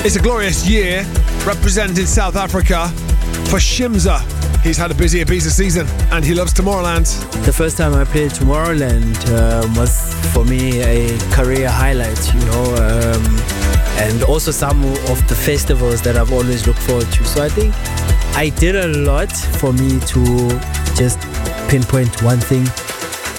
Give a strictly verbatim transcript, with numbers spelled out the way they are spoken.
It's a glorious year representing South Africa for Shimza. He's had a busy Ibiza season and he loves Tomorrowland. The first time I played Tomorrowland um, was for me a career highlight, you know, um, and also some of the festivals that I've always looked forward to. So I think I did a lot for me to just pinpoint one thing.